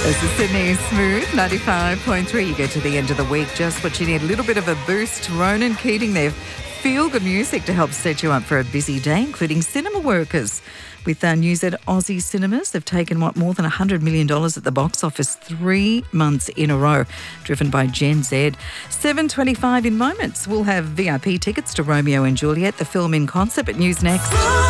This is Sydney Smooth, 95.3. You get to the end of the week, just what you need, a little bit of a boost. Ronan Keating there, feel-good music to help set you up for a busy day, including cinema workers. With news at Aussie cinemas, they've taken, more than $100 million at the box office 3 months in a row, driven by Gen Z. 7:25 in moments. We'll have VIP tickets to Romeo and Juliet, the film in concert, but news next.